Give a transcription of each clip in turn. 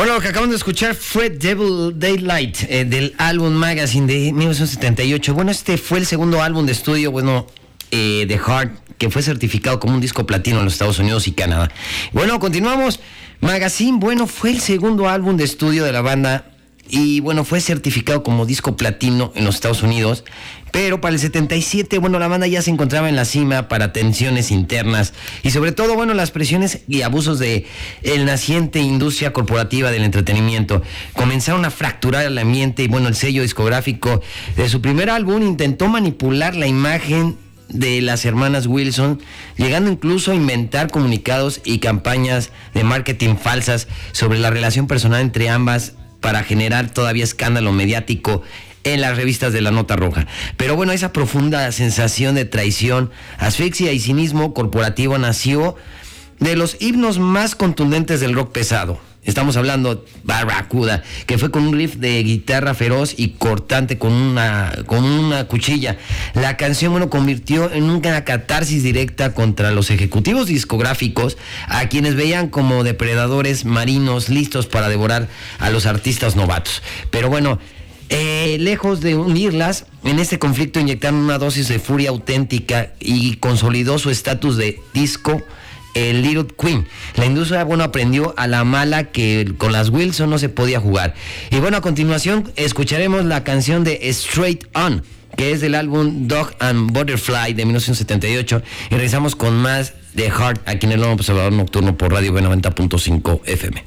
Bueno, lo que acabamos de escuchar fue Devil Daylight del álbum Magazine de 1978. Bueno, este fue el segundo álbum de estudio, de Heart, que fue certificado como un disco platino en los Estados Unidos y Canadá. Bueno, continuamos. Magazine, fue el segundo álbum de estudio de la banda y fue certificado como disco platino en los Estados Unidos, pero para el 77, la banda ya se encontraba en la cima para tensiones internas y sobre todo, las presiones y abusos de el naciente industria corporativa del entretenimiento comenzaron a fracturar el ambiente y el sello discográfico de su primer álbum intentó manipular la imagen de las hermanas Wilson, llegando incluso a inventar comunicados y campañas de marketing falsas sobre la relación personal entre ambas para generar todavía escándalo mediático en las revistas de la Nota Roja. Pero esa profunda sensación de traición, asfixia y cinismo corporativo nació de los himnos más contundentes del rock pesado. Estamos hablando Barracuda, que fue con un riff de guitarra feroz y cortante con una cuchilla. La canción, convirtió en una catarsis directa contra los ejecutivos discográficos, a quienes veían como depredadores marinos listos para devorar a los artistas novatos. Pero lejos de unirlas, en este conflicto inyectaron una dosis de furia auténtica y consolidó su estatus de disco el Little Queen. La industria, aprendió a la mala que con las Wilson no se podía jugar. Y a continuación escucharemos la canción de Straight On, que es del álbum Dog and Butterfly de 1978. Y regresamos con más de Heart aquí en el Observador Nocturno por Radio B90.5 FM.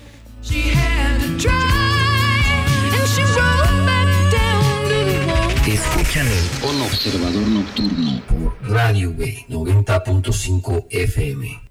Escuchan el Observador Nocturno por Radio B90.5 FM.